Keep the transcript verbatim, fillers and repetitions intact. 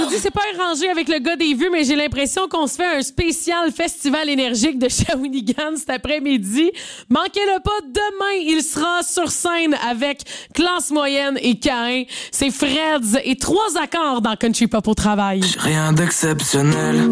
dit c'est pas arrangé avec le gars des vues, mais j'ai l'impression qu'on se fait un spécial festival énergique de Shawinigan cet après-midi. Manquez-le pas, demain, il sera sur scène avec Classe Moyenne et Caïn. C'est Freds et trois accords dans Country Pop au travail. J'ai rien d'exceptionnel.